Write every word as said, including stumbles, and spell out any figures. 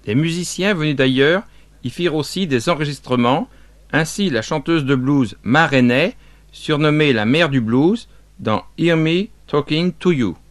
Des musiciens venus d'ailleurs y firent aussi des enregistrements, ainsi la chanteuse de blues Ma Rainey, surnommée la mère du blues, dans Hear Me Talking to You.